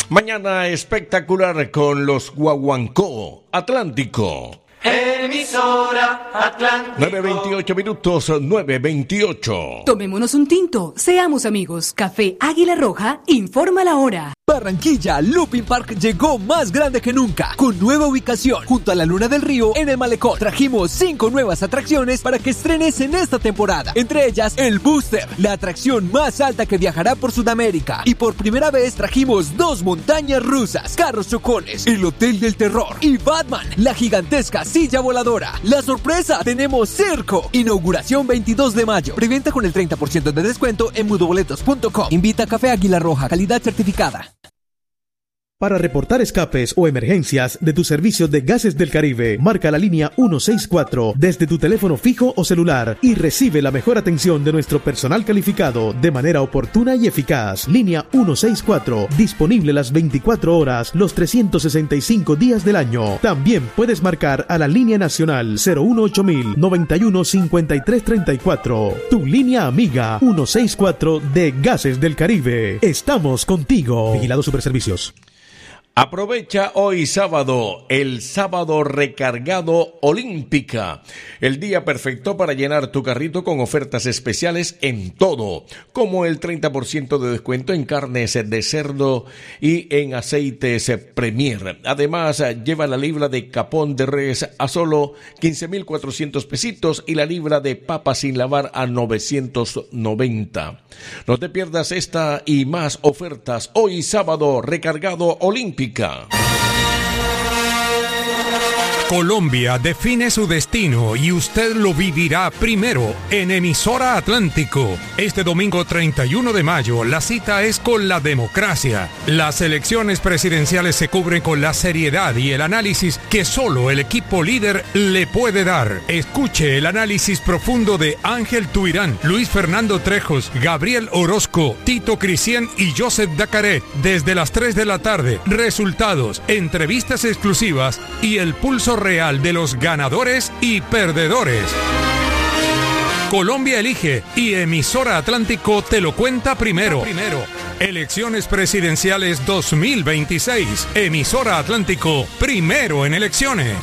Mañana espectacular con los Guaguancó Atlántico. Emisora Atlántico. 9:28 minutos, 9:28. Tomémonos un tinto, seamos amigos. Café Águila Roja informa la hora. Barranquilla Looping Park llegó más grande que nunca, con nueva ubicación junto a la Luna del Río en el Malecón. Trajimos 5 nuevas atracciones para que estrenes en esta temporada. Entre ellas, el Booster, la atracción más alta que viajará por Sudamérica. Y por primera vez trajimos 2 montañas rusas, carros chocones, el Hotel del Terror y Batman, la gigantesca silla voladora. La sorpresa, tenemos circo. Inauguración 22 de mayo. Preventa con el 30% de descuento en mudoboletos.com. Invita a Café Águila Roja, calidad certificada. Para reportar escapes o emergencias de tu servicio de Gases del Caribe, marca la línea 164 desde tu teléfono fijo o celular y recibe la mejor atención de nuestro personal calificado de manera oportuna y eficaz. Línea 164, disponible las 24 horas, los 365 días del año. También puedes marcar a la línea nacional 018000 91 53 34. Tu línea amiga 164 de Gases del Caribe. Estamos contigo. Vigilado Superservicios. Aprovecha hoy sábado, el sábado recargado Olímpica, el día perfecto para llenar tu carrito con ofertas especiales en todo, como el 30% de descuento en carnes de cerdo y en aceites Premier. Además, lleva la libra de capón de res a solo 15,400 pesitos y la libra de papa sin lavar a 990. No te pierdas esta y más ofertas hoy sábado recargado Olímpica. Colombia define su destino y usted lo vivirá primero en Emisora Atlántico. Este domingo 31 de mayo la cita es con la democracia. Las elecciones presidenciales se cubren con la seriedad y el análisis que solo el equipo líder le puede dar. Escuche el análisis profundo de Ángel Tuirán, Luis Fernando Trejos, Gabriel Orozco, Tito Cristian y Joseph Dacaret desde las 3 de la tarde. Resultados, entrevistas exclusivas y el pulso real de los ganadores y perdedores. Colombia elige y Emisora Atlántico te lo cuenta primero. Elecciones presidenciales 2026. Emisora Atlántico, primero en elecciones.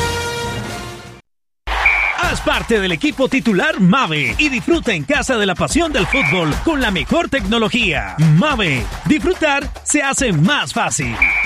Haz parte del equipo titular Mave y disfruta en casa de la pasión del fútbol con la mejor tecnología. Mave, disfrutar se hace más fácil.